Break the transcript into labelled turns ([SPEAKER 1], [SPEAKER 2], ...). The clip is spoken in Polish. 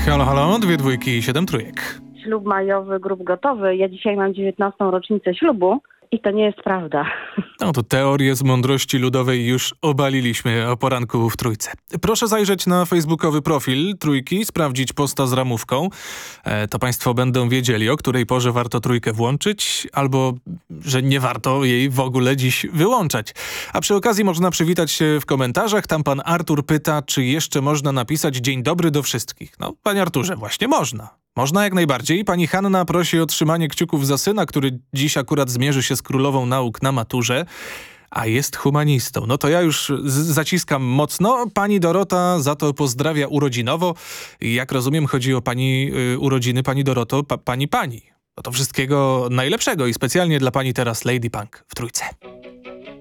[SPEAKER 1] Halo, halo, 2 dwójki i 7 trójek.
[SPEAKER 2] Ślub majowy, grób gotowy. Ja dzisiaj mam 19. rocznicę ślubu i to nie jest prawda.
[SPEAKER 1] No to teorię z mądrości ludowej już obaliliśmy o poranku w Trójce. Proszę zajrzeć na facebookowy profil Trójki, sprawdzić posta z ramówką. To państwo będą wiedzieli, o której porze warto Trójkę włączyć, albo że nie warto jej w ogóle dziś wyłączać. A przy okazji można przywitać się w komentarzach. Tam pan Artur pyta, czy jeszcze można napisać dzień dobry do wszystkich. No, panie Arturze, właśnie można. Można jak najbardziej. Pani Hanna prosi o trzymanie kciuków za syna, który dziś akurat zmierzy się z królową nauk na maturze, a jest humanistą. No to ja już zaciskam mocno. Pani Dorota za to pozdrawia urodzinowo. Jak rozumiem, chodzi o pani urodziny, pani Doroto, pani. No to wszystkiego najlepszego i specjalnie dla pani teraz Lady Punk w Trójce.